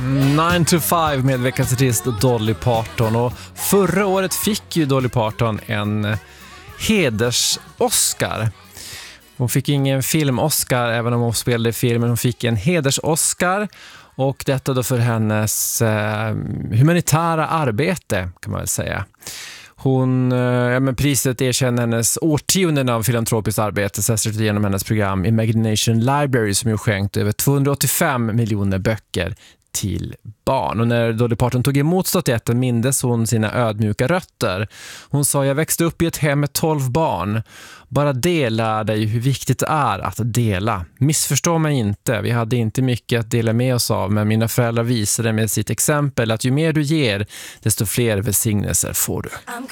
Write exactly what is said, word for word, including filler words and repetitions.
nine to five med veckans artist Dolly Parton. Och förra året fick ju Dolly Parton en heders-Oscar. Hon fick ingen film-Oscar även om hon spelade i filmen. Hon fick en heders-Oscar, och detta då för hennes eh, humanitära arbete, kan man väl säga. Hon, ja, men priset erkänner hennes årtionden av filantropiskt arbete, särskilt genom hennes program Imagination Library, som ju skänkt över tvåhundraåttiofem miljoner böcker till barn. Och när Dolly Parton tog emot statyetten mindes hon sina ödmjuka rötter. Hon sa: jag växte upp i ett hem med tolv barn. Bara det lär dig hur viktigt det är att dela. Missförstå mig inte, vi hade inte mycket att dela med oss av, men mina föräldrar visade med sitt exempel att ju mer du ger, desto fler välsignelser får du. I'm